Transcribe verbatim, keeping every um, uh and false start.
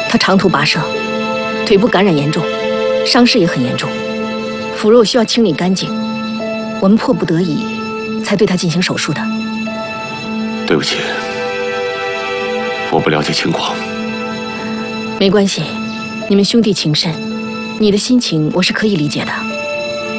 他长途跋涉，腿部感染严重，伤势也很严重，腐肉需要清理干净。我们迫不得已才对他进行手术的。 对不起，我不了解情况。 没关系，你们兄弟情深，你的心情我是可以理解的。